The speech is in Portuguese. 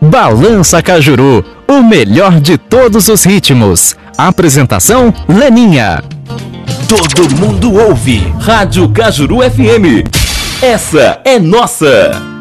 Balança Cajuru, o melhor de todos os ritmos. Apresentação, Leninha. Todo mundo ouve Rádio Cajuru FM. Essa é nossa.